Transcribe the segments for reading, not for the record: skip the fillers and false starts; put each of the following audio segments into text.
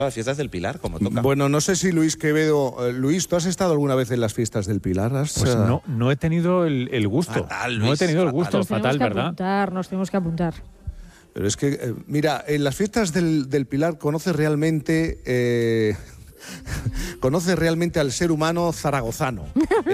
Las fiestas del Pilar, como toca. Bueno, no sé si Luis Quevedo... Luis, ¿tú has estado alguna vez en las fiestas del Pilar? Pues no he tenido el gusto. Fatal, Luis, no he tenido el gusto, fatal, ¿verdad? Nos tenemos que apuntar. Pero es que, mira, en las fiestas del Pilar conoces realmente al ser humano zaragozano.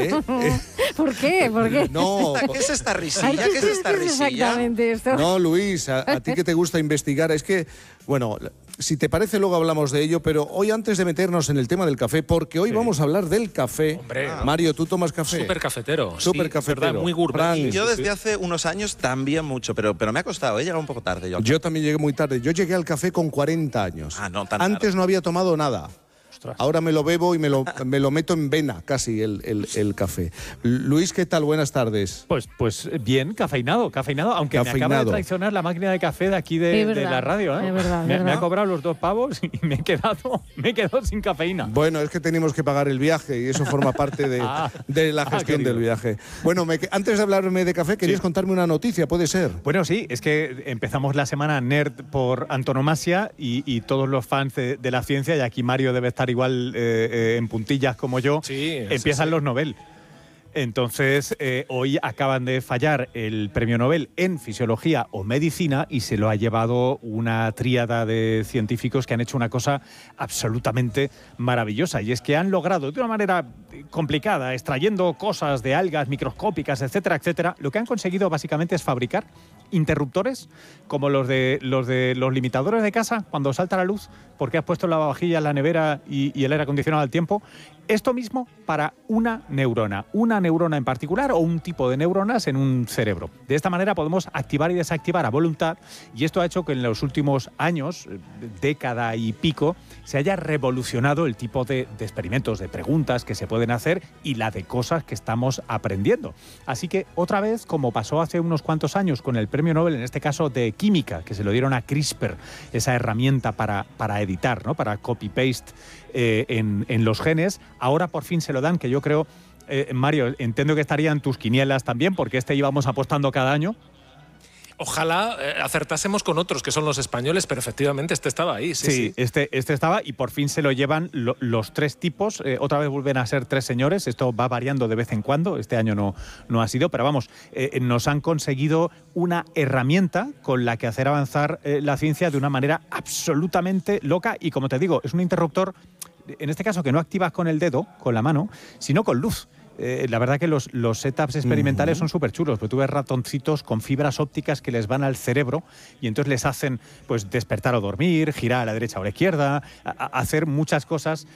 ¿Por qué? ¿Por qué? No, ¿Qué es esta risilla? ¿Qué es esta risilla? Exactamente esto. no, Luis, a ti que te gusta investigar, es que, bueno, si te parece luego hablamos de ello, pero hoy antes de meternos en el tema del café, porque hoy vamos a hablar del café. Hombre, Mario, ¿tú tomas café? Súper cafetero. Súper cafetero. ¿Verdad? Muy gourmet. Fran, Yo desde hace unos años también mucho, pero me ha costado, he llegado un poco tarde. Yo también llegué muy tarde. Yo llegué al café con 40 años. Ah, no, tan Antes tarde. no había tomado nada. Ahora me lo bebo y me lo meto en vena casi el café. Luis, ¿qué tal? Buenas tardes. Pues bien, cafeinado, aunque me acaba de traicionar la máquina de café de aquí de la radio. Es verdad, me ha cobrado los 2 pavos y me he quedado sin cafeína. Bueno, es que teníamos que pagar el viaje y eso forma parte de la gestión del viaje. Bueno, antes de hablarme de café, querías contarme una noticia, ¿puede ser? Bueno, sí, es que empezamos la semana nerd por antonomasia y todos los fans de la ciencia, y aquí Mario debe estar igual en puntillas como yo, empiezan los Nobel. Entonces, hoy acaban de fallar el premio Nobel en Fisiología o Medicina y se lo ha llevado una tríada de científicos que han hecho una cosa absolutamente maravillosa. Y es que han logrado, de una manera complicada, extrayendo cosas de algas microscópicas, etcétera, etcétera, lo que han conseguido básicamente es fabricar interruptores como los de los limitadores de casa cuando salta la luz porque has puesto la lavavajilla, la nevera y el aire acondicionado al tiempo. Esto mismo para una neurona en particular o un tipo de neuronas en un cerebro. De esta manera podemos activar y desactivar a voluntad, y esto ha hecho que en los últimos años, década y pico, se haya revolucionado el tipo de experimentos, de preguntas que se pueden hacer y la de cosas que estamos aprendiendo. Así que otra vez, como pasó hace unos cuantos años con el premio Nobel, en este caso de química, que se lo dieron a CRISPR, esa herramienta para editar, ¿no? Para copy-paste en los genes, ahora por fin se lo dan, que yo creo, Mario, entiendo que estarían tus quinielas también, porque íbamos apostando cada año. Ojalá acertásemos con otros, que son los españoles, pero efectivamente este estaba ahí. Sí. Este estaba y por fin se lo llevan los 3 tipos. Otra vez vuelven a ser 3 señores. Esto va variando de vez en cuando. Este año no ha sido, pero vamos, nos han conseguido una herramienta con la que hacer avanzar la ciencia de una manera absolutamente loca. Y como te digo, es un interruptor, en este caso, que no activas con el dedo, con la mano, sino con luz. La verdad que los setups experimentales son súper chulos, porque tú ves ratoncitos con fibras ópticas que les van al cerebro y entonces les hacen pues despertar o dormir, girar a la derecha o a la izquierda, hacer muchas cosas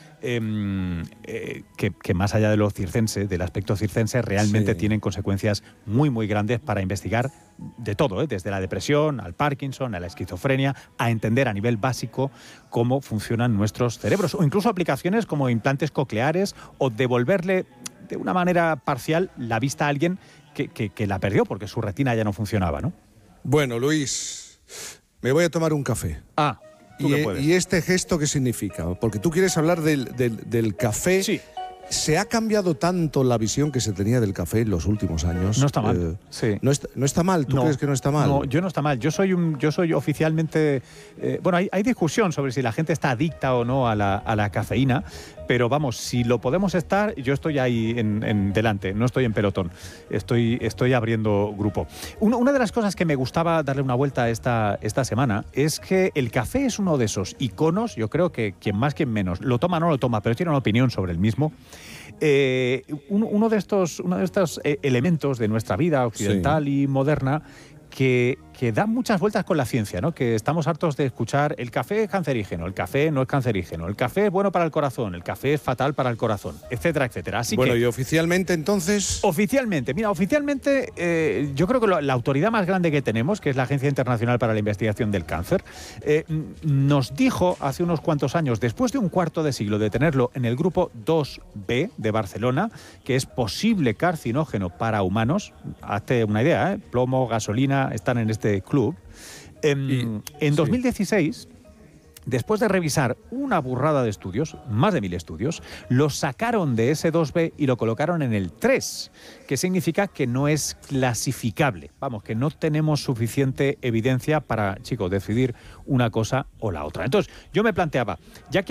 que más allá de lo circense, del aspecto circense, realmente tienen consecuencias muy, muy grandes para investigar de todo, desde la depresión al Parkinson, a la esquizofrenia, a entender a nivel básico cómo funcionan nuestros cerebros, o incluso aplicaciones como implantes cocleares o devolverle de una manera parcial la vista a alguien que la perdió porque su retina ya no funcionaba, ¿no? Bueno, Luis, me voy a tomar un café. ¿Tú qué puedes? ¿Y este gesto qué significa? Porque tú quieres hablar del café. Sí. ¿Se ha cambiado tanto la visión que se tenía del café en los últimos años? No está mal. Sí. ¿No está mal? ¿Tú crees que no está mal? No, yo no está mal. Yo soy oficialmente... bueno, hay discusión sobre si la gente está adicta o no a la cafeína, pero vamos, si lo podemos estar, yo estoy ahí en delante, no estoy en pelotón. Estoy abriendo grupo. Una de las cosas que me gustaba darle una vuelta esta semana es que el café es uno de esos iconos, yo creo que quien más, quien menos, lo toma o no lo toma, pero tiene una opinión sobre el mismo. Uno de estos elementos de nuestra vida occidental y moderna que da muchas vueltas con la ciencia, ¿no? Que estamos hartos de escuchar el café es cancerígeno, el café no es cancerígeno, el café es bueno para el corazón, el café es fatal para el corazón, etcétera, etcétera. Así bueno, ¿y oficialmente entonces? Oficialmente, yo creo que la autoridad más grande que tenemos, que es la Agencia Internacional para la Investigación del Cáncer, nos dijo hace unos cuantos años, después de un cuarto de siglo de tenerlo en el grupo 2B de Barcelona, que es posible carcinógeno para humanos, hazte una idea, plomo, gasolina, están en este club. En 2016 después de revisar una burrada de estudios, más de 1000 estudios, lo sacaron de ese 2B y lo colocaron en el 3, que significa que no es clasificable. Vamos, que no tenemos suficiente evidencia para, chicos, decidir una cosa o la otra. Entonces, yo me planteaba, ya que